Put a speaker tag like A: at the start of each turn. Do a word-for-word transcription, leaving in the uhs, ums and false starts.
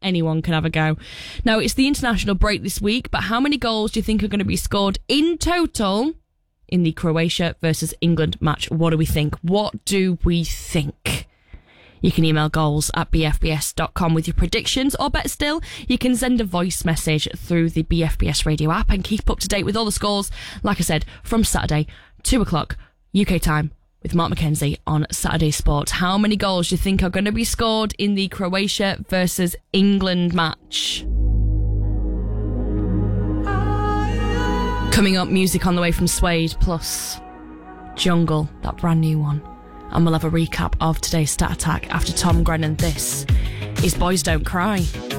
A: anyone can have a go. Now, it's the international break this week, but how many goals do you think are going to be scored in total in the Croatia versus England match? What do we think? What do we think? You can email goals at b f b s dot com with your predictions, or better still, you can send a voice message through the B F B S radio app and keep up to date with all the scores, like I said, from Saturday, two o'clock U K time, with Mark McKenzie on Saturday Sport. How many goals do you think are going to be scored in the Croatia versus England match? Coming up, music on the way from Suede, plus Jungle, that brand new one. And we'll have a recap of today's Stat Attack after Tom Grennan. This is Boys Don't Cry.